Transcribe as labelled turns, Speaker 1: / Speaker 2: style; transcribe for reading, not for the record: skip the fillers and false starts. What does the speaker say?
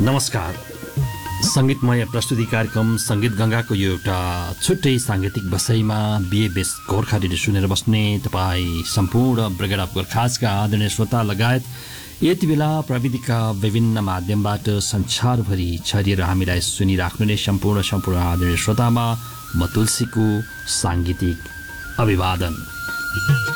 Speaker 1: नमस्कार। संगीतमय प्रस्तुति कार्यक्रम संगीत गंगाको यो एउटा छुट्टै सांगीतिक विषयमा बिए बेस गोर्खा रेडियो सुनेर बस्ने तपाईँ सम्पूर्ण ब्रिगेड अफ गोर्खाजका आदरणीय श्रोता लगायत यति बेला प्रविधिका विभिन्न माध्यमबाट संसारभरि छरिएर हामीलाई सुनिराख्नु सम्पूर्ण आदरणीय श्रोतामा म तुलसीको सांगीतिक अभिवादन।